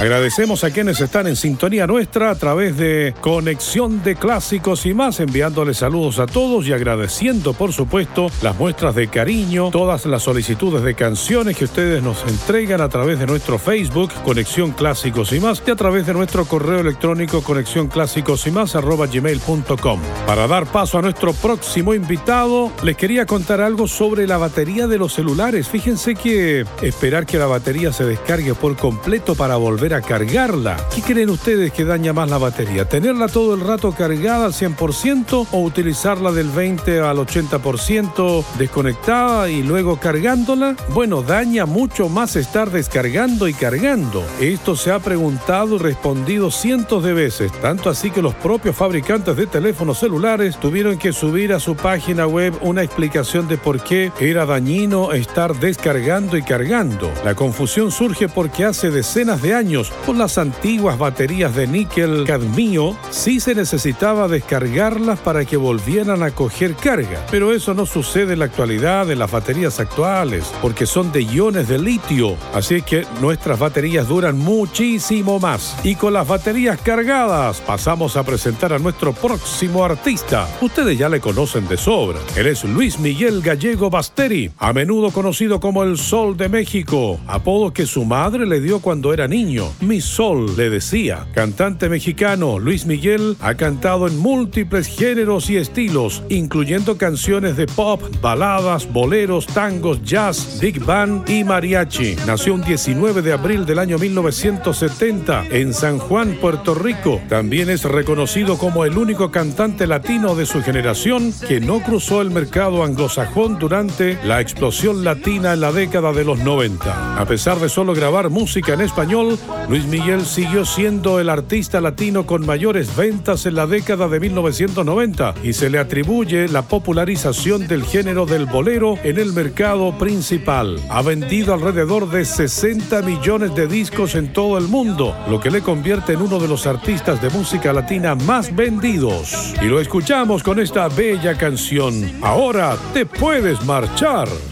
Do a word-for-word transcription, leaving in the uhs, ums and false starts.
Agradecemos a quienes están en sintonía nuestra a través de Conexión de Clásicos y más, enviándoles saludos a todos y agradeciendo, por supuesto, las muestras de cariño, todas las solicitudes de canciones que ustedes nos entregan a través de nuestro Facebook, Conexión Clásicos y más, y a través de nuestro correo electrónico, conexión clásicos y más, arroba gmail punto com. Para dar paso a nuestro próximo invitado, les quería contar algo sobre la batería de los celulares. Fíjense que esperar que la batería se descargue por completo para volver a cargarla. ¿Qué creen ustedes que daña más la batería? ¿Tenerla todo el rato cargada al cien por ciento o utilizarla del veinte al ochenta por ciento desconectada y luego cargándola? Bueno, daña mucho más estar descargando y cargando. Esto se ha preguntado y respondido cientos de veces, tanto así que los propios fabricantes de teléfonos celulares tuvieron que subir a su página web una explicación de por qué era dañino estar descargando y cargando. La confusión surge porque hace decenas de años, con las antiguas baterías de níquel cadmio, sí se necesitaba descargarlas para que volvieran a coger carga. Pero eso no sucede en la actualidad en las baterías actuales, porque son de iones de litio. Así que nuestras baterías duran muchísimo más. Y con las baterías cargadas, pasamos a presentar a nuestro próximo artista. Ustedes ya le conocen de sobra. Él es Luis Miguel Gallego Basteri, a menudo conocido como el Sol de México, apodo que su madre le dio cuando era niño. Mi Sol, le decía. Cantante mexicano, Luis Miguel ha cantado en múltiples géneros y estilos, incluyendo canciones de pop, baladas, boleros, tangos, jazz, big band y mariachi. Nació un diecinueve de abril del año mil novecientos setenta en San Juan, Puerto Rico. También es reconocido como el único cantante latino de su generación que no cruzó el mercado anglosajón durante la explosión latina en la década de los noventa. A pesar de solo grabar música en español, Luis Miguel siguió siendo el artista latino con mayores ventas en la década de mil novecientos noventa y se le atribuye la popularización del género del bolero en el mercado principal. Ha vendido alrededor de sesenta millones de discos en todo el mundo, lo que le convierte en uno de los artistas de música latina más vendidos. Y lo escuchamos con esta bella canción, Ahora te puedes marchar.